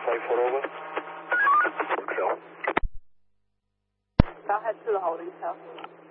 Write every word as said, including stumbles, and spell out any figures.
twenty-four over. Excel. I'll head to the holding cell.